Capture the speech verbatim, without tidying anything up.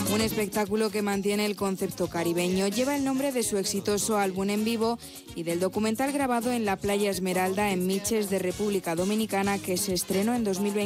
Un espectáculo que mantiene el concepto caribeño. Lleva el nombre de su exitoso álbum en vivo y del documental grabado en la playa Esmeralda en Miches de República Dominicana que se estrenó en dos mil veinte.